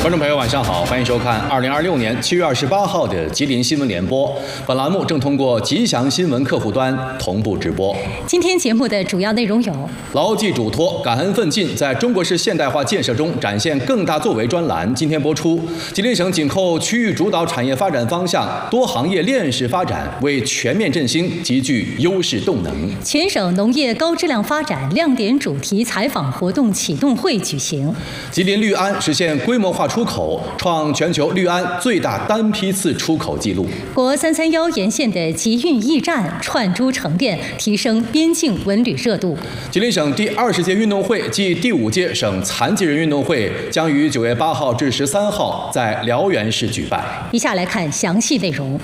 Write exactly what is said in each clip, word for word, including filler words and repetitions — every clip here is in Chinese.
观众朋友，晚上好，欢迎收看二零二六年七月二十八号的吉林新闻联播。本栏目正通过吉祥新闻客户端同步直播。 今天节目的主要内容有： 牢记嘱托，感恩奋进，在中国式现代化建设中展现更大作为专栏今天播出。吉林省紧扣区域主导产业发展方向，多行业链式发展，为全面振兴极具优势动能。 全省农业高质量发展亮点主题采访活动启动会举行。 吉林绿安实现规模化出口，创全球绿安最大单批次出口纪录。 国三三幺沿线的集运驿站串珠成电，提升边境文旅热度。 吉林省第二十届运动会暨第五届省残疾人运动会将于九月八号至十三号在辽源市举办。 以下来看详细内容。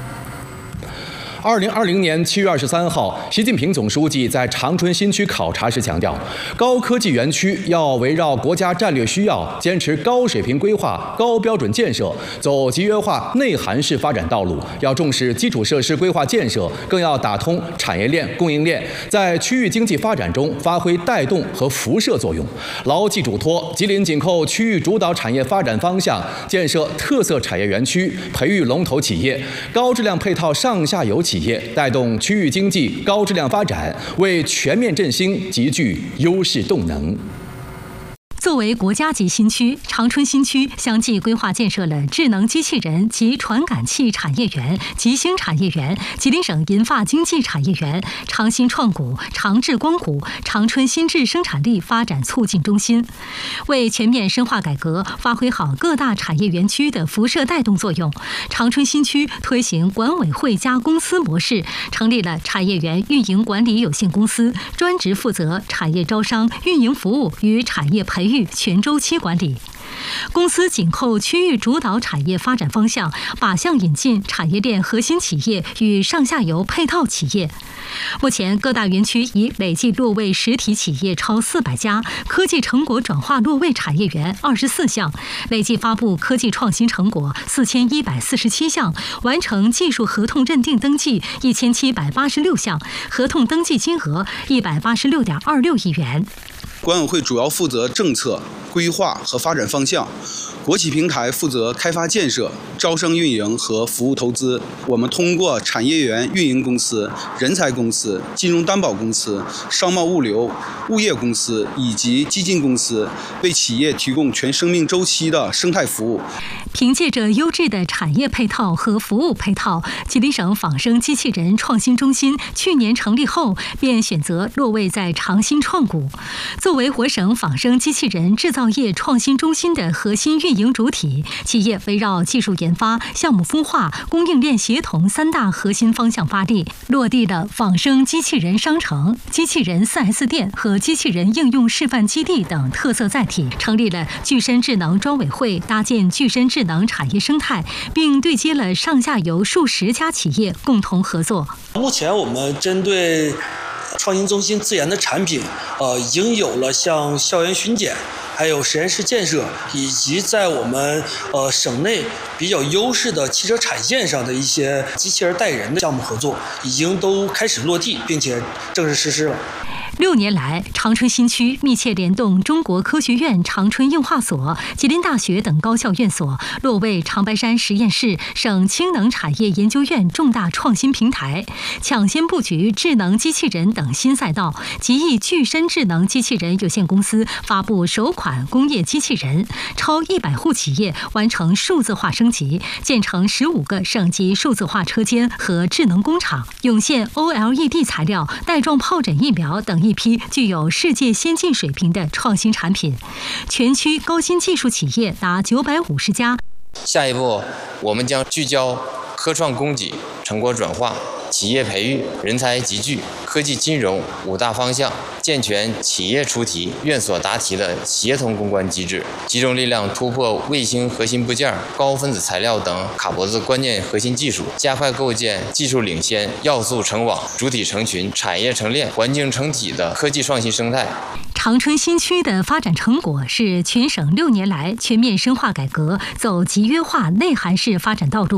二零二零年七月二十三号，习近平总书记在长春新区考察时强调，高科技园区要围绕国家战略需要，坚持高水平规划、高标准建设，走集约化内涵式发展道路。要重视基础设施规划建设，更要打通产业链、供应链，在区域经济发展中发挥带动和辐射作用。牢记嘱托，吉林紧扣区域主导产业发展方向，建设特色产业园区，培育龙头企业，高质量配套上下游企业，带动区域经济高质量发展，为全面振兴极具优势动能。 作为国家级新区，长春新区相继规划建设了智能机器人及传感器产业园、吉星产业园、吉林省银发经济产业园、长新创谷、长智光谷、长春新智生产力发展促进中心，为全面深化改革，发挥好各大产业园区的辐射带动作用。长春新区推行管委会加公司模式，成立了产业园运营管理有限公司，专职负责产业招商、运营服务与产业培育全周期管理。公司紧扣区域主导产业发展方向，靶向引进产业链核心企业与上下游配套企业。目前各大园区已累计落位实体企业超四百家，科技成果转化落位产业园二十四项，累计发布科技创新成果四千一百四十七项，完成技术合同认定登记一千七百八十六项，合同登记金额一百八十六点二六亿元。 管委会主要负责政策规划和发展方向，国企平台负责开发建设、招商运营和服务投资。我们通过产业园运营公司、人才公司、金融担保公司、商贸物流、物业公司以及基金公司，为企业提供全生命周期的生态服务。 凭借着优质的产业配套和服务配套，吉林省仿生机器人创新中心去年成立后，便选择落位在长新创谷。作为我省仿生机器人制造业创新中心的核心运营主体，企业围绕技术研发、项目孵化、供应链协同三大核心方向发力，落地了仿生机器人商城、机器人 四 S 店和机器人应用示范基地等特色载体，成立了具身智能专委会，搭建具身智能产业生态，并对接了上下游数十家企业共同合作。 目前我们针对创新中心自研的产品，呃，已经有了像校园巡检，还有实验室建设，以及在我们呃省内比较优势的汽车产线上的一些机器人代人的项目合作，已经都开始落地，并且正式实施了。 六年来，长春新区密切联动中国科学院长春硬化所、吉林大学等高校院所，落位长白山实验室、省氢能产业研究院重大创新平台，抢先布局智能机器人等新赛道。吉益具身智能机器人有限公司发布首款工业机器人，超一百户企业完成数字化升级，建成十五个省级数字化车间和智能工厂，涌现 O L E D 材料、带状疱疹疫苗等一批具有世界先进水平的创新产品，全区高新技术企业达九百五十家。 下一步，我们将聚焦科创供给、成果转化、企业培育、人才集聚、科技金融五大方向，健全企业出题、院所答题的协同攻关机制，集中力量突破卫星核心部件、高分子材料等卡脖子关键核心技术，加快构建技术领先、要素成网、主体成群、产业成链、环境成体的科技创新生态。 长春新区的发展成果是全省六年来全面深化改革，走集约化内涵式发展道路。